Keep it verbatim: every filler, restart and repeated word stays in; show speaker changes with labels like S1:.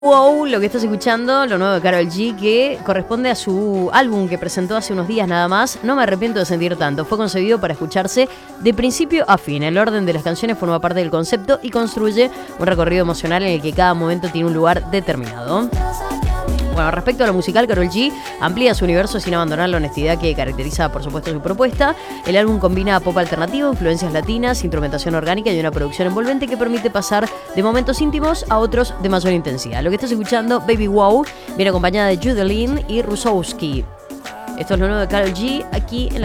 S1: Wow, lo que estás escuchando, lo nuevo de Karol G, que corresponde a su álbum que presentó hace unos días nada más. No me arrepiento de sentir tanto. Fue concebido para escucharse de principio a fin. El orden de las canciones forma parte del concepto y construye un recorrido emocional en el que cada momento tiene un lugar determinado. Bueno, respecto a lo musical, Karol G amplía su universo sin abandonar la honestidad que caracteriza, por supuesto, su propuesta. El álbum combina pop alternativo, influencias latinas, instrumentación orgánica y una producción envolvente que permite pasar de momentos íntimos a otros de mayor intensidad. Lo que estás escuchando, Baby Wow, viene acompañada de Judeline y Rusowski. Esto es lo nuevo de Karol G aquí en la